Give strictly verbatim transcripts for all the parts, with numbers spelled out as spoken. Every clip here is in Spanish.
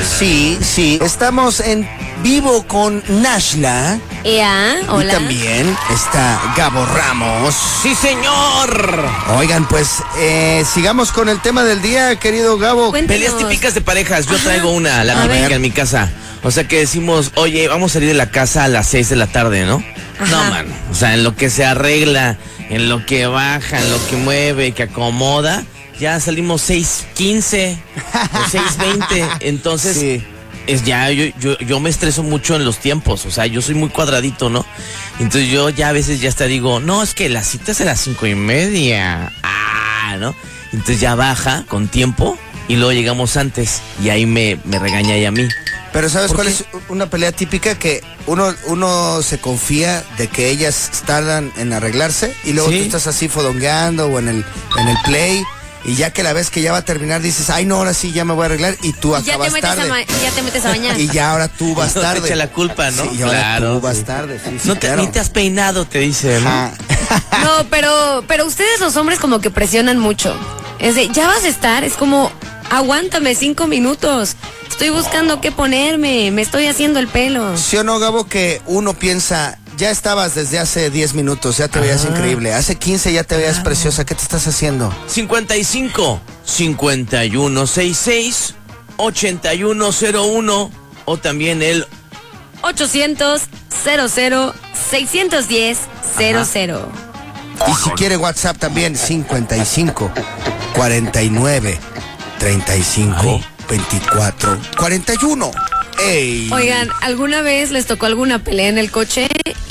Sí, sí. Estamos en vivo con Nashla. Ea, hola. Y también está Gabo Ramos. ¡Sí, señor! Oigan, pues eh, sigamos con el tema del día, querido Gabo. Cuéntanos. Peleas típicas de parejas. Yo Ajá. traigo una, la A típica ver. en mi casa. O sea que decimos, oye, vamos a salir de la casa a las seis de la tarde, ¿no? Ajá. No, mano. O sea, en lo que se arregla, en lo que baja, en lo que mueve, que acomoda, ya salimos seis quince o seis veinte. Entonces, Sí. es ya, yo, yo, yo me estreso mucho en los tiempos. O sea, yo soy muy cuadradito, ¿no? Entonces yo ya a veces ya hasta digo, no, es que la cita es a las cinco y media. Ah, ¿no? Entonces ya baja con tiempo y luego llegamos antes y ahí me, me regaña ella a mí. Pero ¿sabes ¿Por cuál qué? es una pelea típica? Que uno, uno se confía de que ellas tardan en arreglarse y luego Sí. tú estás así fodongueando o en el, en el play y ya que la ves que ya va a terminar dices, ay no, ahora sí ya me voy a arreglar y tú Y ya te, acabas metes a tarde. ma- ya te metes a bañar. Y ya ahora tú vas No te tarde. echa la culpa, ¿no? Sí, y ahora Claro, tú vas sí. tarde. Sí, sí, No te, claro. ni te has peinado, te dice, ¿no? Ajá. No, pero, pero ustedes los hombres como que presionan mucho. Es de, ya vas a estar, es como, aguántame cinco minutos. Estoy buscando qué ponerme, me estoy haciendo el pelo. ¿Sí o no, Gabo, que uno piensa, ya estabas desde hace diez minutos, ya te veías Ah. increíble, hace quince ya te veías preciosa, ¿qué te estás haciendo? cincuenta y cinco, cincuenta y uno sesenta y seis, ochenta y uno cero uno o también el ochocientos, cero cero, seiscientos diez, cero cero. Y si quiere WhatsApp también, cincuenta y cinco, cuarenta y nueve, treinta y cinco, veinticuatro, cuarenta y uno. ¡Ey! Oigan, ¿alguna vez les tocó alguna pelea en el coche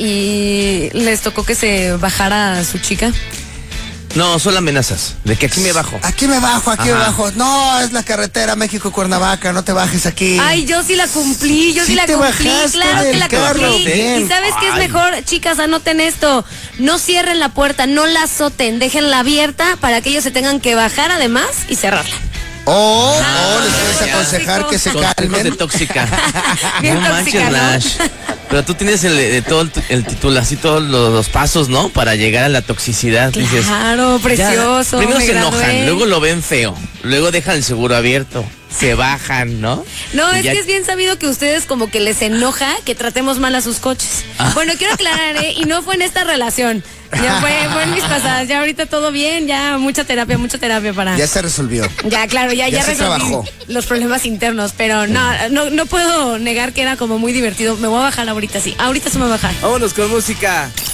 y les tocó que se bajara su chica? No, son amenazas, de que aquí me bajo. Aquí me bajo, aquí me Ajá. bajo. No, es la carretera México-Cuernavaca, no te bajes aquí. Ay, yo sí la cumplí, yo sí, Sí la te cumplí, bajaste claro del que la carro, cumplí. bien. ¿Y sabes qué es Ay. mejor? Chicas, anoten esto. No cierren la puerta, no la azoten, déjenla abierta para que ellos se tengan que bajar además y cerrarla. O, o Ah, les puedes ya. aconsejar que se Consejos de calmen. tóxica. Bien no tóxica, manches, ¿no? Nash. Pero tú tienes el, de todo el, el título, así todos los, los pasos, ¿no? Para llegar a la toxicidad. Dices, Claro, ya, precioso. primero me se gradué. enojan, luego lo ven feo, luego dejan el seguro abierto, se bajan, ¿no? No, Y es ya- que es bien sabido que ustedes como que les enoja que tratemos mal a sus coches. Ah. Bueno, quiero aclarar, ¿eh? Y no fue en esta relación. Ya fue, fue en mis pasadas. Ya ahorita todo bien, ya mucha terapia, mucha terapia para... Ya se resolvió. Ya, claro, ya, Ya ya, se resolví trabajó. los problemas internos, pero no, no, no puedo negar que era como muy divertido. Me voy a bajar ahorita, sí. Ahorita se me va a bajar. Vámonos con música.